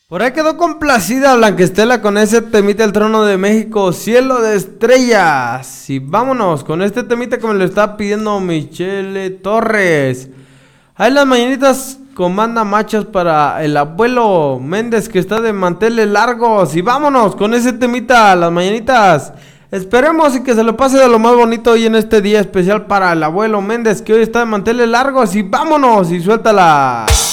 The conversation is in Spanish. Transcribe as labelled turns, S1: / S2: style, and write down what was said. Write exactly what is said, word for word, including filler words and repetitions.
S1: Por ahí quedó complacida Blanquestela con ese temita El Trono de México, Cielo de Estrellas. Y vámonos con este temita que me lo está pidiendo Michele Torres. Ahí las mañanitas comanda machos para el abuelo Méndez que está de manteles largos. Y vámonos con ese temita, las mañanitas. Esperemos y que se lo pase de lo más bonito hoy en este día especial para el abuelo Méndez que hoy está de manteles largos. Y vámonos y suéltala.